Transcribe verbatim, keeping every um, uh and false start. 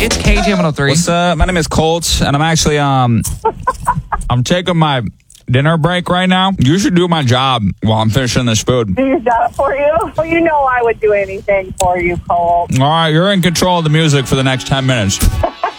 It's K G M one oh three. What's up? My name is Colt, and I'm actually um, I'm taking my dinner break right now. You should do my job while I'm finishing this food. Do your job for you? Well, you know I would do anything for you, Cole. All right, you're in control of the music for the next ten minutes.